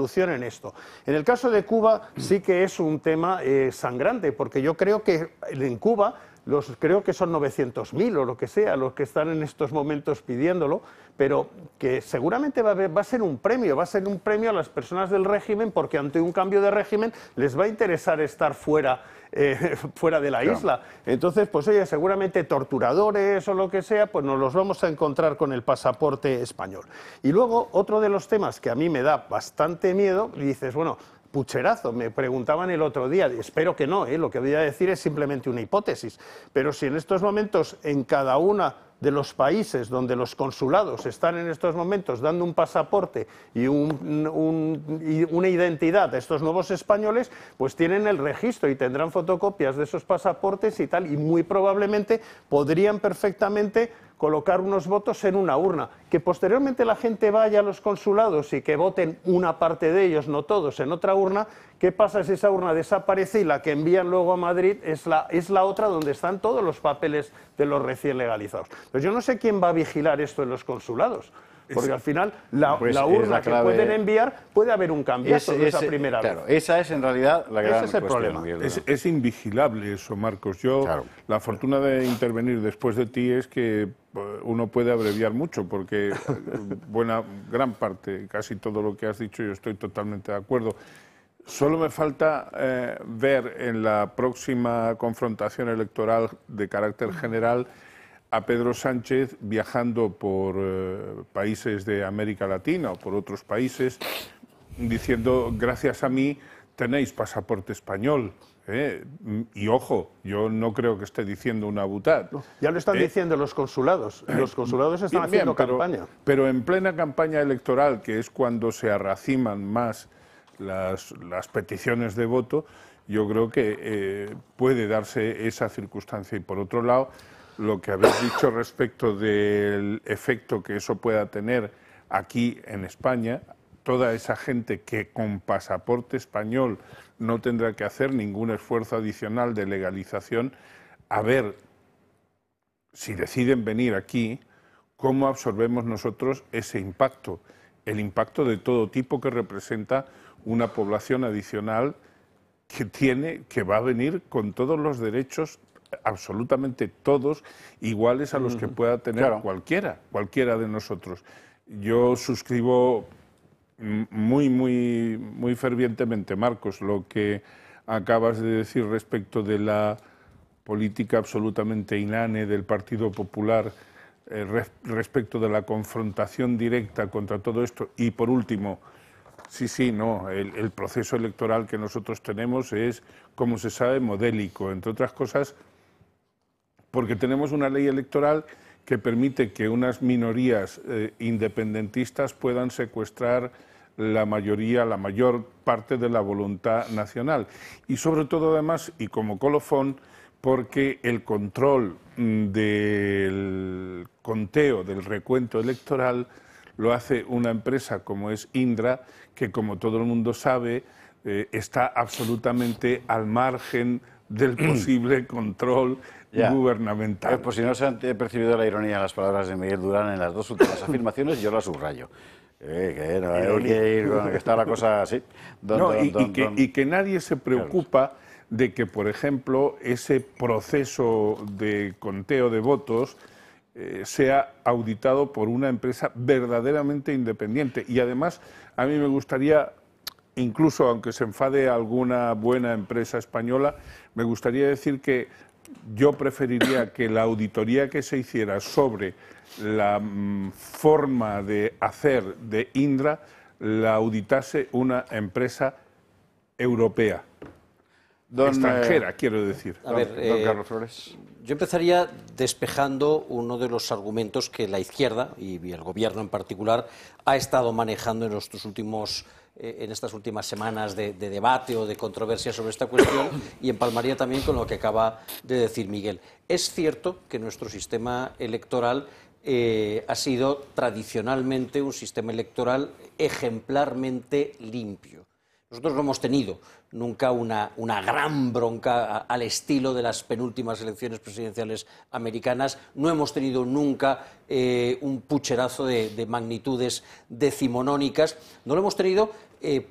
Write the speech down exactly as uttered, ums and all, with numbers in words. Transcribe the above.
solución en esto. En el caso de Cuba sí que es un tema eh, sangrante, porque yo creo que en Cuba los, creo que son novecientos mil o lo que sea los que están en estos momentos pidiéndolo, pero que seguramente va a, haber, va a ser un premio, va a ser un premio a las personas del régimen, porque ante un cambio de régimen les va a interesar estar fuera, eh, fuera de la claro. isla. Entonces, pues oye, seguramente torturadores o lo que sea, pues nos los vamos a encontrar con el pasaporte español. Y luego, otro de los temas que a mí me da bastante miedo, y dices, bueno, pucherazo, me preguntaban el otro día, espero que no, ¿eh? Lo que voy a decir es simplemente una hipótesis, pero si en estos momentos en cada una de los países donde los consulados están en estos momentos dando un pasaporte y, un, un, y una identidad a estos nuevos españoles, pues tienen el registro y tendrán fotocopias de esos pasaportes y tal, y muy probablemente podrían perfectamente colocar unos votos en una urna. Que posteriormente la gente vaya a los consulados y que voten una parte de ellos, no todos, en otra urna. ¿Qué pasa si esa urna desaparece y la que envían luego a Madrid es la, es la otra donde están todos los papeles de los recién legalizados? Pues yo no sé quién va a vigilar esto en los consulados, porque al final la, pues la urna la que clave... pueden enviar puede haber un cambiazo ese, de esa ese, primera claro, vez. Esa es en realidad la gran ese es el cuestión, problema. Miguel. Es, es invigilable eso, Marcos. Yo, claro. La fortuna de intervenir después de ti es que uno puede abreviar mucho, porque buena gran parte, casi todo lo que has dicho, yo estoy totalmente de acuerdo. Solo me falta eh, ver en la próxima confrontación electoral de carácter general a Pedro Sánchez viajando por eh, países de América Latina o por otros países, diciendo, gracias a mí tenéis pasaporte español. Eh, y ojo, yo no creo que esté diciendo una butad. No, ya lo están eh, diciendo los consulados. Los consulados están bien, haciendo bien, pero, campaña. Pero en plena campaña electoral, que es cuando se arraciman más las, las peticiones de voto, yo creo que eh, puede darse esa circunstancia. Y por otro lado, lo que habéis dicho respecto del efecto que eso pueda tener aquí en España, toda esa gente que con pasaporte español no tendrá que hacer ningún esfuerzo adicional de legalización, a ver si deciden venir aquí, cómo absorbemos nosotros ese impacto, el impacto de todo tipo que representa una población adicional que tiene, que va a venir con todos los derechos, absolutamente todos, iguales a los que pueda tener claro. cualquiera, cualquiera de nosotros. Yo suscribo muy, muy, muy fervientemente, Marcos, lo que acabas de decir respecto de la política absolutamente inane del Partido Popular eh, res, respecto de la confrontación directa contra todo esto. Y por último, sí, sí, no, el, el proceso electoral que nosotros tenemos es, como se sabe, modélico, entre otras cosas, porque tenemos una ley electoral que permite que unas minorías eh, independentistas puedan secuestrar la mayoría, la mayor parte de la voluntad nacional. Y sobre todo, además, y como colofón, porque el control del conteo, del recuento electoral, lo hace una empresa como es Indra, que como todo el mundo sabe, eh, está absolutamente al margen del posible control ya. gubernamental. Eh, por si no se han percibido la ironía en las palabras de Miguel Durán en las dos últimas afirmaciones, yo las subrayo. Eh, que no hay que ir con que está la cosa así. Don, no, don, y, don, y, que, don. y que nadie se preocupa claro. de que, por ejemplo, ese proceso de conteo de votos eh, sea auditado por una empresa verdaderamente independiente. Y además, a mí me gustaría, incluso aunque se enfade alguna buena empresa española, me gustaría decir que yo preferiría que la auditoría que se hiciera sobre la mm, forma de hacer de Indra la auditase una empresa europea, don, extranjera, eh, quiero decir. A ver, don, eh, don Carlos Flores. Yo empezaría despejando uno de los argumentos que la izquierda, y el gobierno en particular, ha estado manejando en estos últimos en estas últimas semanas de, de debate o de controversia sobre esta cuestión, y empalmaría también con lo que acaba de decir Miguel. Es cierto que nuestro sistema electoral eh, ha sido tradicionalmente un sistema electoral ejemplarmente limpio. Nosotros no hemos tenido nunca una, una gran bronca al estilo de las penúltimas elecciones presidenciales americanas, no hemos tenido nunca eh, un pucherazo de, de magnitudes decimonónicas, no lo hemos tenido eh,